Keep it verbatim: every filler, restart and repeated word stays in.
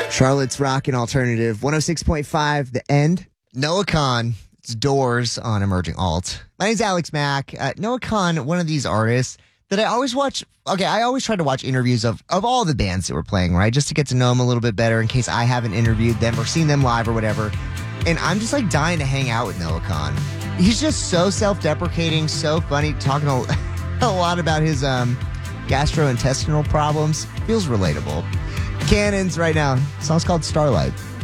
Charlotte's Rockin' Alternative, one oh six point five, The End. Noah Kahan, it's Doors on Emerging Alt. My name's Alex Mack. Uh, Noah Kahan, one of these artists that I always watch. Okay, I always try to watch interviews of, of all the bands that were playing, right? Just to get to know them a little bit better in case I haven't interviewed them or seen them live or whatever. And I'm just like dying to hang out with Noah Kahan. He's just so self-deprecating, so funny, talking a, a lot about his um, gastrointestinal problems. Feels relatable. Cannons right now. The song's called Starlight.